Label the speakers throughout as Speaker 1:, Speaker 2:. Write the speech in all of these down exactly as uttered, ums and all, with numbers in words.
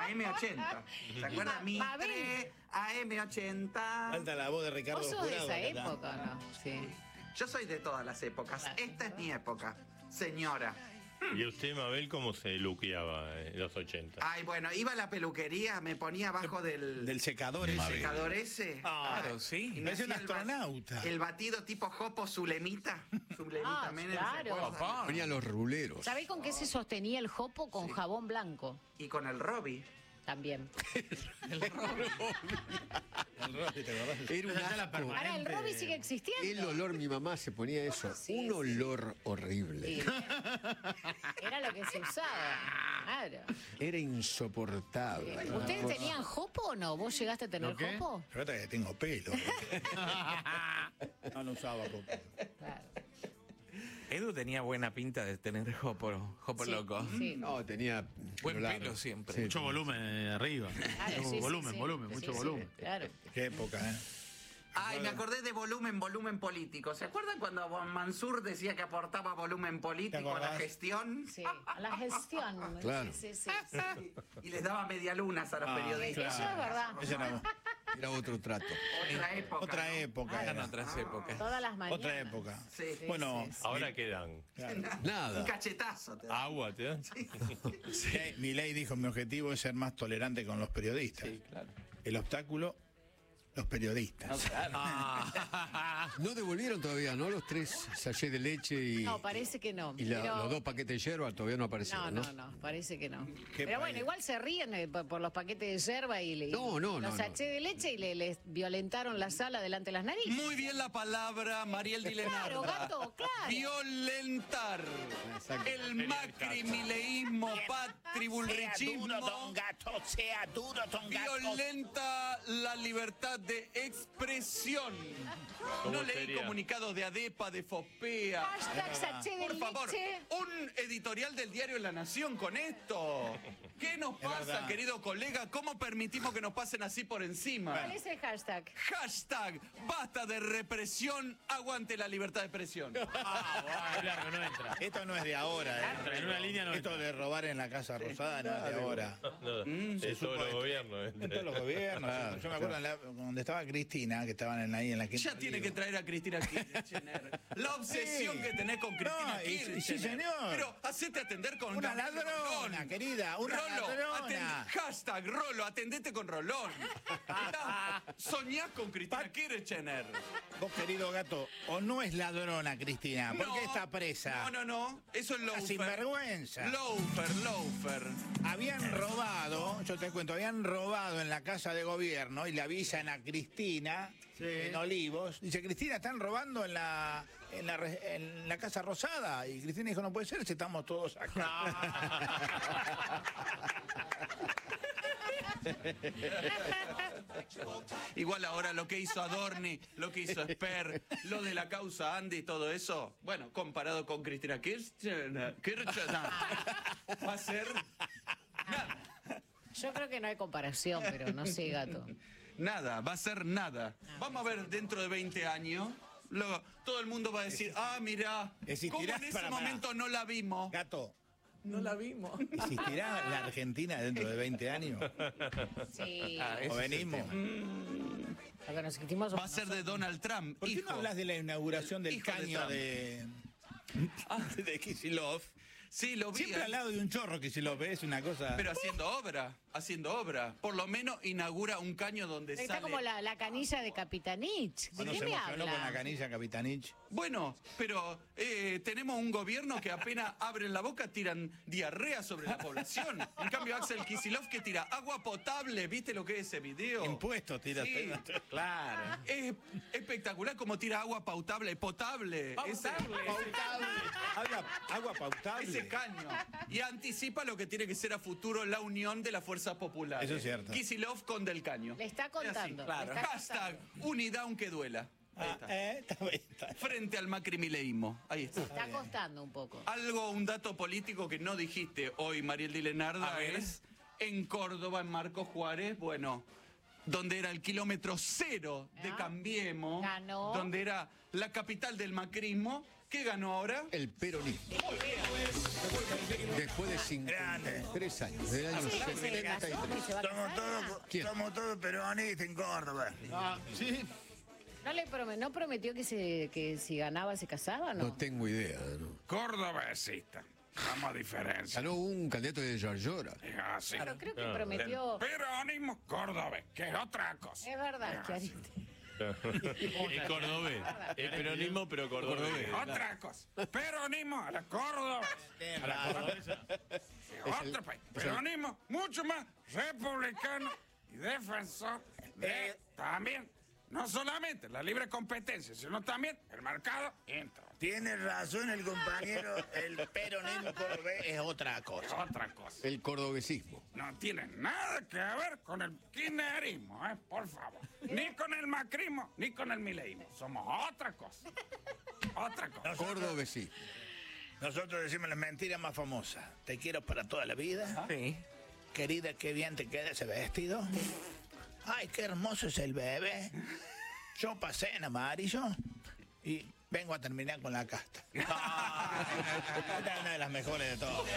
Speaker 1: A M ochenta. ¿Se acuerdan? Mitre, A M ochenta.
Speaker 2: Falta la voz de Ricardo
Speaker 3: ¿Vos sos de
Speaker 2: Jurado.
Speaker 3: esa
Speaker 2: acá.
Speaker 3: época o no? Sí.
Speaker 1: Yo soy de todas las épocas. Esta es mi época, señora.
Speaker 4: ¿Y usted, Mabel, cómo se luqueaba en los ochenta?
Speaker 1: Ay, bueno, iba a la peluquería, me ponía abajo del,
Speaker 2: Del secador
Speaker 1: del
Speaker 2: ese.
Speaker 1: secador ese.
Speaker 2: Claro,
Speaker 1: Ay,
Speaker 2: sí.
Speaker 1: y me
Speaker 2: Es un
Speaker 1: hacía el ba-
Speaker 2: astronauta.
Speaker 1: El batido tipo Jopo Zulemita. Zulemita
Speaker 3: Ah,
Speaker 1: Menem, ¿se
Speaker 3: claro.
Speaker 1: acuerdan?
Speaker 5: Ponía los ruleros.
Speaker 3: ¿Sabés con qué se sostenía el jopo? Con jabón blanco.
Speaker 1: Y con el Robbie.
Speaker 3: También.
Speaker 2: El Robbie, ¿te acordás?
Speaker 5: Era un
Speaker 6: Esa es la
Speaker 5: asco.
Speaker 6: permanente.
Speaker 3: Ahora, el Robbie sigue existiendo.
Speaker 5: El olor, mi mamá se ponía eso.
Speaker 3: Sí,
Speaker 5: un olor horrible.
Speaker 3: Sí. Era lo que se usaba. Claro.
Speaker 5: Era insoportable.
Speaker 3: ¿Ustedes tenían jopo o no? ¿Vos llegaste a tener
Speaker 6: ¿Lo qué?
Speaker 3: jopo?
Speaker 2: Yo que tengo pelo. No, no usaba poco.
Speaker 3: Claro.
Speaker 7: Edu tenía buena pinta de tener jopo, jopo
Speaker 3: Sí,
Speaker 7: loco.
Speaker 3: sí.
Speaker 5: No, tenía
Speaker 7: Buen
Speaker 5: largo.
Speaker 7: pelo siempre.
Speaker 5: Sí.
Speaker 6: Mucho volumen eh, arriba.
Speaker 3: Claro,
Speaker 6: Mucho
Speaker 3: sí, sí,
Speaker 6: volumen,
Speaker 3: sí.
Speaker 6: volumen,
Speaker 3: Sí,
Speaker 6: mucho
Speaker 3: sí,
Speaker 6: volumen.
Speaker 3: Claro.
Speaker 2: Qué época, ¿eh?
Speaker 1: Ay, me acordé de volumen, volumen político. ¿Se acuerdan cuando Mansur decía que aportaba volumen político a la
Speaker 2: acordás?
Speaker 1: gestión?
Speaker 3: Sí, a la gestión.
Speaker 5: Claro.
Speaker 3: Sí, sí, sí.
Speaker 1: Y les daba medialunas a los
Speaker 2: Ah,
Speaker 1: periodistas.
Speaker 3: Eso es verdad.
Speaker 2: Ese era
Speaker 5: Era otro trato.
Speaker 1: Otra época.
Speaker 2: otra
Speaker 1: ¿no?
Speaker 2: época.
Speaker 7: Eran
Speaker 2: era.
Speaker 7: otras épocas.
Speaker 3: Todas las mañanas.
Speaker 2: Otra época.
Speaker 1: Sí. Sí,
Speaker 2: Bueno,
Speaker 3: sí, sí.
Speaker 4: Ahora quedan
Speaker 5: Nada.
Speaker 1: Un cachetazo. te da.
Speaker 4: agua, ¿te dan?
Speaker 2: Milei- Milei dijo, mi objetivo es ser más tolerante con los periodistas.
Speaker 7: Sí, claro.
Speaker 2: El obstáculo, los periodistas.
Speaker 5: No devolvieron todavía, ¿no? Los tres sachets de leche y,
Speaker 3: No, parece que no.
Speaker 5: y la-
Speaker 3: pero-
Speaker 5: los dos paquetes de yerba todavía no
Speaker 3: No,
Speaker 5: aparecieron,
Speaker 3: no,
Speaker 5: ¿no?
Speaker 3: no, parece que no.
Speaker 2: Qué
Speaker 3: Pero bueno,
Speaker 2: país.
Speaker 3: igual se ríen eh, por por los paquetes de yerba y le,
Speaker 5: No, no,
Speaker 3: los
Speaker 5: no,
Speaker 3: sachets
Speaker 5: no.
Speaker 3: de leche y le, les violentaron la sala delante de las narices.
Speaker 7: Muy bien la palabra, Mariel Dilenarda.
Speaker 3: Claro, gato, claro.
Speaker 7: Violentar. El macrimileísmo, patribulrichismo.
Speaker 2: gato, sea duro, don
Speaker 7: Violenta la libertad de expresión.
Speaker 4: ¿Cómo
Speaker 7: No leí
Speaker 4: sería?
Speaker 7: comunicados de ADEPA, de FOPEA.
Speaker 3: Hashtag sachet de
Speaker 7: Por favor,
Speaker 3: leche.
Speaker 7: un editorial del diario La Nación con esto. ¿Qué nos pasa,
Speaker 2: verdad.
Speaker 7: querido colega? ¿Cómo permitimos que nos pasen así por encima?
Speaker 3: ¿Cuál es el hashtag?
Speaker 7: Hashtag basta de represión, aguante la libertad de expresión.
Speaker 6: Muy largo, no entra.
Speaker 2: Esto no es de ahora,
Speaker 6: Entra,
Speaker 2: ¿eh?
Speaker 6: en una línea no
Speaker 2: Esto
Speaker 6: entra.
Speaker 2: de robar en la Casa Rosada no es de ahora.
Speaker 4: No, de todos los gobiernos.
Speaker 2: En todos los gobiernos.
Speaker 5: Claro,
Speaker 2: Yo me acuerdo en la- donde estaba Cristina, que estaban en- ahí en la quinta.
Speaker 7: Ya tiene que traer a Cristina Kirchner. La obsesión
Speaker 2: Sí.
Speaker 7: que tenés con Cristina
Speaker 2: No, y- y
Speaker 7: Kirchner.
Speaker 2: sí, señor.
Speaker 7: Pero hacete atender con
Speaker 2: Una
Speaker 7: Gabriel
Speaker 2: ladrona,
Speaker 7: Rolón.
Speaker 2: querida, una
Speaker 7: Rolo,
Speaker 2: ladrona.
Speaker 7: atend- hashtag Rolo, atendete con Rolón. Mirá, soñás con Cristina Kirchner.
Speaker 2: Vos, querido gato, o no es ladrona, Cristina, ¿por
Speaker 7: No,
Speaker 2: qué está presa?
Speaker 7: No, no, no. Eso es
Speaker 2: Una
Speaker 7: loafer.
Speaker 2: sinvergüenza.
Speaker 7: Loafer, loafer.
Speaker 2: Habían robado, yo te cuento, habían robado en la casa de gobierno y le avisan a Cristina en Olivos. Dice, Cristina, están robando en la, en la re- en la Casa Rosada. Y Cristina dijo, no puede ser si estamos todos acá.
Speaker 7: Igual ahora lo que hizo Adorni, lo que hizo Esper, lo de la causa Andy y todo eso, bueno, comparado con Cristina Kirchner, Kirchner va a ser nada,
Speaker 3: Yo creo que no hay comparación, pero no sé, gato.
Speaker 7: nada, va a ser nada. Vamos a ver dentro de veinte años, luego todo el mundo va a decir, ah, mira,
Speaker 2: Existirá-
Speaker 7: ¿cómo en ese
Speaker 2: para, para.
Speaker 7: momento no la vimos?
Speaker 2: Gato,
Speaker 7: No la vimos.
Speaker 2: ¿existirá la Argentina dentro de veinte años?
Speaker 3: Sí.
Speaker 7: Ah,
Speaker 2: ¿O
Speaker 7: ese es el
Speaker 2: venimos?
Speaker 7: tema.
Speaker 3: Lo que nos existimos
Speaker 7: Va a ser de Donald Trump,
Speaker 2: ¿Por qué
Speaker 7: hijo.
Speaker 2: no hablas de la inauguración del
Speaker 7: Hijo de
Speaker 2: caño
Speaker 7: Trump.
Speaker 2: de, de Kicillof?
Speaker 7: Sí, lo vi.
Speaker 2: Siempre al lado de un chorro Kicillof, es una cosa...
Speaker 7: Pero haciendo obra, haciendo obra. Por lo menos inaugura un caño donde
Speaker 3: Está
Speaker 7: sale...
Speaker 3: como la, la canilla de Capitanich. ¿De
Speaker 2: Cuando
Speaker 3: qué
Speaker 2: se
Speaker 3: me
Speaker 2: emocionó con la
Speaker 3: habla?
Speaker 2: canilla Capitanich.
Speaker 7: Bueno, pero eh, tenemos un gobierno que apenas abren la boca tiran diarrea sobre la población. En cambio, Axel Kicillof que tira agua potable. ¿Viste lo que es ese video?
Speaker 2: Impuestos, tira.
Speaker 7: Sí.
Speaker 2: Claro.
Speaker 7: Es espectacular como tira agua potable, potable. Ese,
Speaker 2: Agua, agua pautable.
Speaker 7: ese caño. Y anticipa lo que tiene que ser a futuro la unión de las fuerzas populares.
Speaker 2: Eso es cierto.
Speaker 7: Kicillof con Del Caño.
Speaker 3: Le está
Speaker 7: Es así,
Speaker 3: contando.
Speaker 7: claro.
Speaker 3: le está
Speaker 7: Hashtag unidad aunque duela. Ahí
Speaker 2: Ah,
Speaker 7: está.
Speaker 2: eh, está bien, está bien.
Speaker 7: Frente al macrimileísmo. Ahí está.
Speaker 3: Está costando un poco.
Speaker 7: Algo, un dato político que no dijiste hoy, Mariel Dilenarda,
Speaker 6: A ver.
Speaker 7: es en Córdoba, en Marcos Juárez, bueno, donde era el kilómetro cero de
Speaker 3: Ah.
Speaker 7: Cambiemos,
Speaker 3: Ganó.
Speaker 7: donde era la capital del macrismo, ¿Qué ganó ahora?
Speaker 5: El peronismo. Después de cincuenta y tres años, del año
Speaker 3: Sí, se
Speaker 5: setenta y
Speaker 3: casó,
Speaker 5: tres.
Speaker 3: y se va a
Speaker 2: Somos
Speaker 3: casar.
Speaker 2: todos,
Speaker 5: ¿Quién?
Speaker 2: somos todos peronistas en Córdoba.
Speaker 6: Ah, sí.
Speaker 3: ¿No, le prome- ¿No prometió que, se, que si ganaba se casaba, no?
Speaker 5: No tengo idea, ¿no?
Speaker 8: Cordobesista. Vamos a diferencia.
Speaker 5: Ganó un candidato de Yarlora.
Speaker 8: Es así.
Speaker 3: Claro, creo que
Speaker 4: Claro.
Speaker 3: prometió...
Speaker 8: Peronismo cordobés, que es otra cosa.
Speaker 3: Es verdad, Chiarito.
Speaker 4: El cordobés. El peronismo, pero cordobés.
Speaker 8: Otra cosa. Peronismo a la Córdoba. A la cordobesa. Es otro país. Peronismo mucho más republicano y defensor de también, no solamente la libre competencia, sino también el mercado interno.
Speaker 2: Tiene razón el compañero, el peronismo cordobés es otra
Speaker 8: Es
Speaker 2: cosa.
Speaker 8: otra cosa.
Speaker 5: El cordobesismo.
Speaker 8: No tiene nada que ver con el kirchnerismo, ¿eh? Por favor. Ni con el macrismo, ni con el mileísmo. Somos otra cosa. Otra cosa.
Speaker 5: Cordobesismo.
Speaker 2: Nosotros decimos las mentiras más famosas. Te quiero para toda la vida.
Speaker 7: Sí.
Speaker 2: Querida, qué bien te queda ese vestido. Ay, qué hermoso es el bebé. Yo pasé en amarillo y vengo a terminar con la casta. Esta es una de las mejores de todas.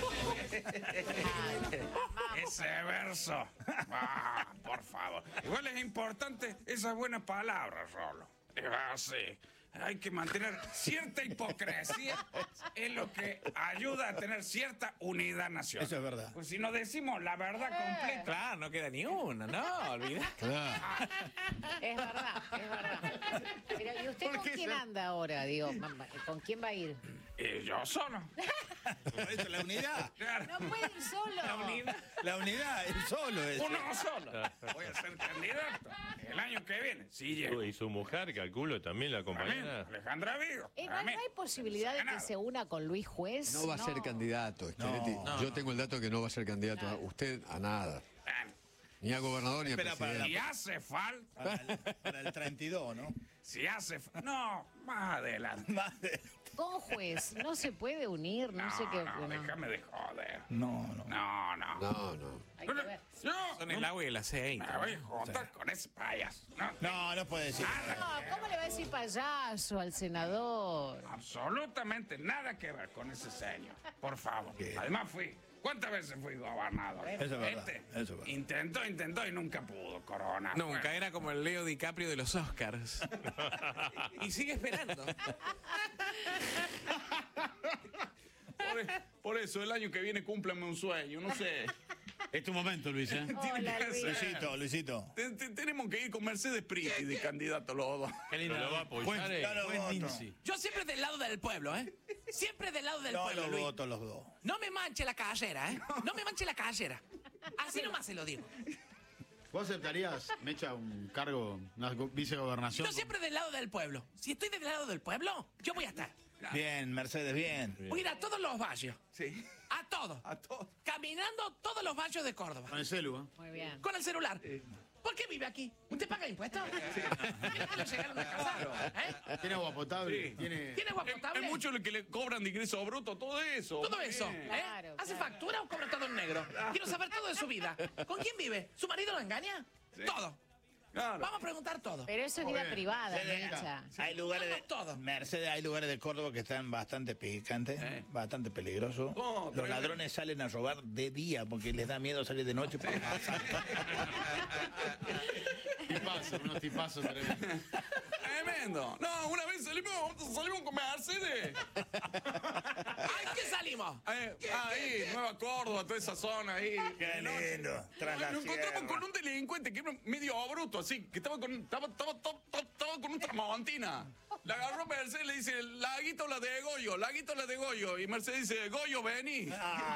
Speaker 8: Ese verso. Ah, por favor. Igual es importante esas buenas palabras, Rolo. Es así. Hay que mantener cierta hipocresía en lo que ayuda a tener cierta unidad nacional.
Speaker 2: Eso es verdad.
Speaker 8: Pues si no decimos la verdad completa.
Speaker 7: Claro, no queda ni una, no, olvidá.
Speaker 5: Claro.
Speaker 3: Es verdad, es verdad. Pero, ¿y usted con quién anda ahora? Digo, mamá, ¿con quién va a ir?
Speaker 8: Y yo solo.
Speaker 2: Por eso la unidad.
Speaker 8: Claro.
Speaker 3: No puede ir solo.
Speaker 8: La unidad.
Speaker 2: La unidad, el solo es.
Speaker 8: Uno solo. Voy a ser candidato el año que viene. Sí, llego.
Speaker 4: Y su mujer, calculo, también la
Speaker 8: También,
Speaker 4: compañera.
Speaker 8: Alejandra Vigo.
Speaker 3: Eh, ¿no, no
Speaker 8: También.
Speaker 3: hay posibilidad de que
Speaker 8: Ganado.
Speaker 3: se una con Luis Juez?
Speaker 5: No va a ser candidato, Schiaretti. Yo tengo el dato que no va a ser candidato a usted a nada.
Speaker 8: Bueno,
Speaker 5: Ni a gobernador ni a
Speaker 2: Espera, para
Speaker 5: presidente.
Speaker 8: si hace falta,
Speaker 2: Para el, para el treinta y dos, ¿no?
Speaker 8: si hace falta. No, más adelante.
Speaker 2: Más de-
Speaker 3: Con Juez, no se puede unir, no,
Speaker 8: No,
Speaker 3: sé qué.
Speaker 8: no,
Speaker 3: no.
Speaker 8: déjame de joder.
Speaker 2: No, no.
Speaker 8: No, no.
Speaker 5: No, no.
Speaker 3: Hay que ver.
Speaker 8: Yo
Speaker 7: Son el agua y el aceite.
Speaker 8: me voy a juntar con ese payaso. No,
Speaker 2: No, no puede decir.
Speaker 3: No, ¿cómo le va a decir payaso al senador?
Speaker 8: absolutamente nada que ver con ese señor. Por favor.
Speaker 2: ¿Qué?
Speaker 8: Además fui. ¿Cuántas veces fui gobernador?
Speaker 2: Eso es verdad,
Speaker 8: Este
Speaker 2: eso es verdad.
Speaker 8: Intentó, intentó y nunca pudo, Corona.
Speaker 7: Nunca,
Speaker 8: Bueno,
Speaker 7: era como el Leo DiCaprio de los Oscars. Y sigue esperando.
Speaker 8: Por, e- por eso, el año que viene cúmplame un sueño, no sé.
Speaker 6: Es tu momento, Luis, ¿eh?
Speaker 8: Tiene
Speaker 3: Hola,
Speaker 8: que
Speaker 3: Luis.
Speaker 8: ser.
Speaker 2: Luisito, Luisito.
Speaker 8: Te- te- tenemos que ir con Mercedes Priti de candidato los dos.
Speaker 6: Qué lindo.
Speaker 4: Pero lo va a apoyar,
Speaker 6: Buen-
Speaker 4: eh.
Speaker 2: Yo lo
Speaker 6: buen
Speaker 2: voto.
Speaker 6: Lindsay.
Speaker 9: Yo siempre del lado del pueblo, ¿eh? Siempre del lado del
Speaker 2: No
Speaker 9: pueblo,
Speaker 2: los
Speaker 9: Luis.
Speaker 2: voto los dos.
Speaker 9: No me manche la cabellera, ¿eh? No me manche la cabellera. Así nomás se lo digo.
Speaker 6: ¿Vos aceptarías, Mecha, un cargo, una go- vicegobernación?
Speaker 9: Yo siempre del lado del pueblo. Si estoy del lado del pueblo, yo voy a estar.
Speaker 2: Bien, Mercedes, bien.
Speaker 9: Voy a ir a todos los barrios.
Speaker 8: Sí.
Speaker 9: A todos.
Speaker 8: A todos.
Speaker 9: Caminando todos los barrios de Córdoba.
Speaker 6: Con el celu, ¿eh?
Speaker 3: Muy bien.
Speaker 9: Con el celular. ¿Por qué vive aquí? ¿Usted paga impuestos? ¿Tiene que lo llegaron a casa? ¿Eh?
Speaker 6: Tiene agua potable,
Speaker 8: Sí.
Speaker 6: tiene...
Speaker 9: ¿Tiene agua
Speaker 8: Es,
Speaker 9: potable?
Speaker 8: es mucho lo que le cobran de ingreso bruto, todo eso.
Speaker 9: Todo eso.
Speaker 8: Bien.
Speaker 9: ¿eh?
Speaker 3: Claro,
Speaker 9: ¿Hace
Speaker 3: claro.
Speaker 9: factura o cobra todo en negro? Quiero saber todo de su vida. ¿Con quién vive? ¿Su marido lo engaña? Todo.
Speaker 8: Claro.
Speaker 9: Vamos a preguntar todo.
Speaker 3: Pero eso es vida privada, Mecha.
Speaker 2: Hay lugares de,
Speaker 9: Todo.
Speaker 2: Mercedes, hay lugares de Córdoba que están bastante picantes,
Speaker 8: Eh.
Speaker 2: bastante peligrosos.
Speaker 8: Oh,
Speaker 2: Los
Speaker 8: tremendo.
Speaker 2: ladrones salen a robar de día porque les da miedo salir de noche. Para
Speaker 6: Tipazo, unos tipazos tremendos.
Speaker 8: Tremendo. No, una vez salimos, salimos con Mercedes.
Speaker 9: ¿Ay, qué salimos?
Speaker 8: Eh, ahí, Nueva Córdoba, toda esa zona ahí.
Speaker 2: Qué lindo. Tras la
Speaker 8: Nos encontramos
Speaker 2: sierra.
Speaker 8: con un delincuente que era medio bruto, así, que estaba con, estaba, estaba, estaba, estaba con un tramontina. La agarró Mercedes y le dice, Laguito la de Goyo, Laguito la de Goyo. Y Mercedes dice, Goyo, vení.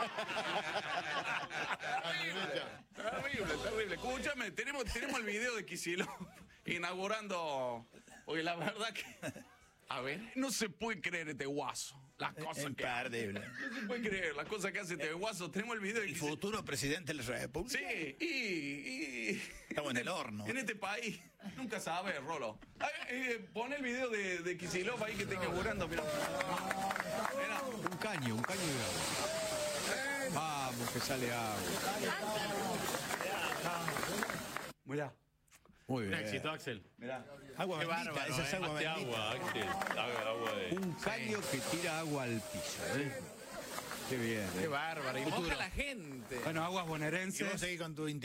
Speaker 8: terrible, terrible, terrible. Escúchame, tenemos, tenemos el video de Kicillof inaugurando, porque la verdad que, a ver, no se puede creer este guaso. Las cosas que
Speaker 2: Imperdible.
Speaker 8: no se puede creer, las cosas que hace este guaso. Tenemos el video de
Speaker 2: El
Speaker 8: Kicillof.
Speaker 2: futuro presidente de la República.
Speaker 8: Sí, y, y-
Speaker 2: Estamos en el horno.
Speaker 8: En este país, nunca sabe, Rolo. Ay, eh, pon el video de, de Kicillof ahí que está inaugurando, mira. Mira.
Speaker 5: Un caño, un caño de agua. Vamos, que sale agua.
Speaker 8: Mirá.
Speaker 2: Muy
Speaker 6: Un
Speaker 2: bien.
Speaker 6: éxito, Axel.
Speaker 7: Mirá.
Speaker 2: Agua
Speaker 7: Qué
Speaker 2: bendita,
Speaker 7: bárbaro,
Speaker 2: esa es
Speaker 7: ¿eh?
Speaker 2: agua
Speaker 4: Hazte
Speaker 2: bendita.
Speaker 4: agua, Axel. Haga agua de...
Speaker 5: Un caño que tira agua al piso. ¿eh? Qué bien.
Speaker 7: Qué
Speaker 5: ¿eh?
Speaker 7: bárbaro. Y moja a la gente.
Speaker 8: Bueno, aguas
Speaker 2: Y
Speaker 8: bonaerenses.
Speaker 2: vos seguís con tu